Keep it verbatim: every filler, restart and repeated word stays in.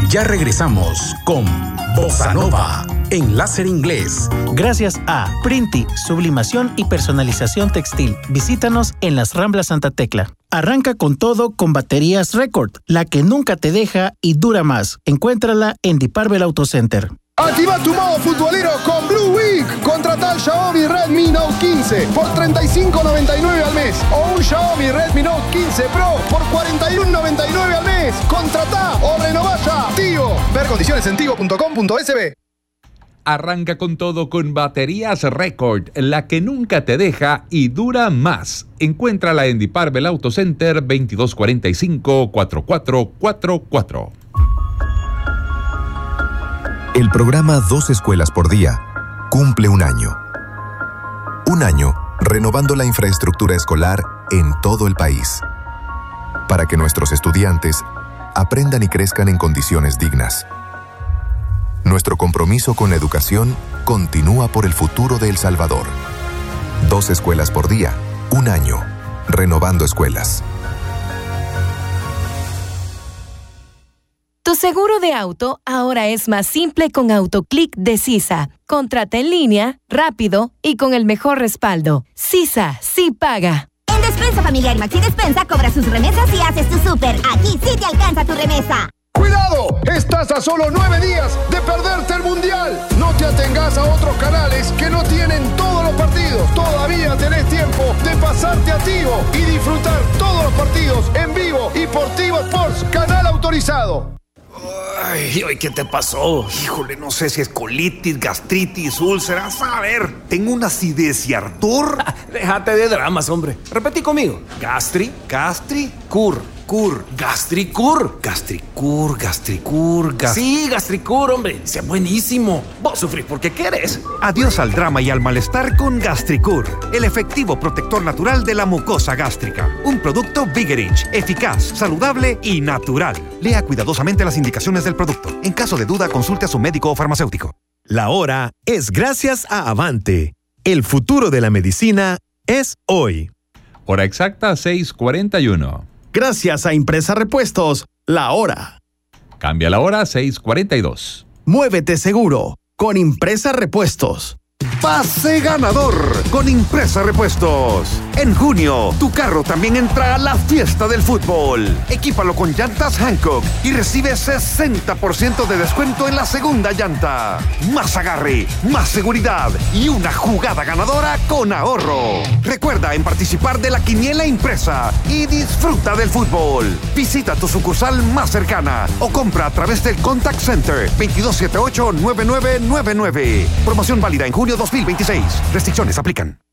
Ya regresamos con Bossa Nova en Láser Inglés. Gracias a Printi, sublimación y personalización textil. Visítanos en las Ramblas Santa Tecla. Arranca con todo con baterías Record, la que nunca te deja y dura más. Encuéntrala en Diparvel Auto Center. Activa tu modo futbolero con Blue Week. Contrata el Xiaomi Redmi Note quince por treinta y cinco noventa y nueve al mes o un Xiaomi Redmi Note quince Pro por cuarenta y uno noventa y nueve al mes. Contrata o renová ya. Tigo. Ver condiciones en tigo punto com punto es be. Arranca con todo con baterías Record, la que nunca te deja y dura más. Encuéntrala en Diparvel Auto Center veintidós cuarenta y cinco cuarenta y cuatro cuarenta y cuatro. El programa Dos Escuelas por Día cumple un año. Un año renovando la infraestructura escolar en todo el país, para que nuestros estudiantes aprendan y crezcan en condiciones dignas. Nuestro compromiso con la educación continúa por el futuro de El Salvador. Dos Escuelas por Día, un año, renovando escuelas. Tu seguro de auto ahora es más simple con AutoClick de CISA. Contrata en línea, rápido y con el mejor respaldo. CISA sí paga. En Despensa Familiar Maxi Despensa cobra sus remesas y haces tu súper. Aquí sí te alcanza tu remesa. ¡Cuidado! Estás a solo nueve días de perderte el Mundial. No te atengas a otros canales que no tienen todos los partidos. Todavía tenés tiempo de pasarte a Tigo y disfrutar todos los partidos en vivo y por Tigo Sports, canal autorizado. Ay, ay, ¿qué te pasó? Híjole, no sé si es colitis, gastritis, úlceras. A ver, tengo una acidez y ardor. Déjate de dramas, hombre. Repetí conmigo. Gastri, Gastri, cur, cur. Gastricur. Gastricur, gastricur, gas... Sí, Gastricur, hombre. Sea buenísimo. Vos sufrís porque querés. Adiós al drama y al malestar con Gastricur, el efectivo protector natural de la mucosa gástrica. Un producto Vigerich, eficaz, saludable y natural. Lea cuidadosamente las indicaciones del producto. En caso de duda, consulte a su médico o farmacéutico. La hora es gracias a Avante. El futuro de la medicina es hoy. Hora exacta, seis cuarenta y uno. Gracias a Impresa Repuestos, la hora. Cambia la hora, seis cuarenta y dos. Muévete seguro con Impresa Repuestos. Pase ganador con Impresa Repuestos. En junio, tu carro también entra a la fiesta del fútbol. Equípalo con llantas Hankook y recibe sesenta por ciento de descuento en la segunda llanta. Más agarre, más seguridad y una jugada ganadora con ahorro. Recuerda en participar de la quiniela impresa y disfruta del fútbol. Visita tu sucursal más cercana o compra a través del Contact Center veintidós setenta y ocho nueve nueve nueve nueve. Promoción válida en junio dos mil veintiséis. Restricciones aplican.